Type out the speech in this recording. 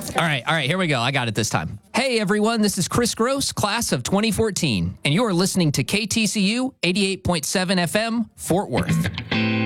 All right, here we go. I got it this time. Hey, everyone, this is Chris Gross, class of 2014, and you're listening to KTCU 88.7 FM, Fort Worth.